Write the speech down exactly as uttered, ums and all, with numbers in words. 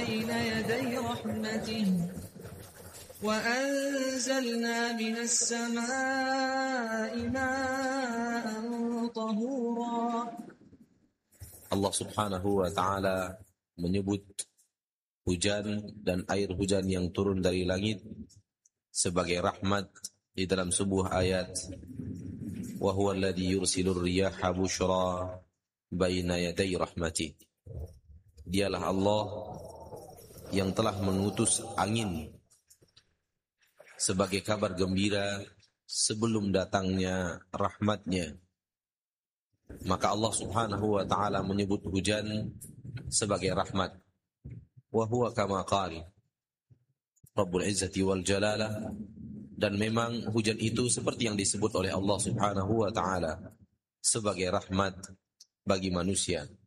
بين يدي رحمته وأنزلنا من السماء ماء طهورا. Allah subhanahu wa ta'ala menyebut hujan dan air hujan yang turun dari langit sebagai rahmat di dalam sebuah ayat, wa huwa alladhi yursilur riyaha bushra baina yaday rahmati. Dialah Allah yang telah mengutus angin sebagai kabar gembira sebelum datangnya rahmatnya. Maka Allah subhanahu wa ta'ala menyebut hujan sebagai rahmat. Wa huwa kama qala Rabbul Izzati wal Jalalah, dan memang hujan itu seperti yang disebut oleh Allah subhanahu wa ta'ala sebagai rahmat bagi manusia.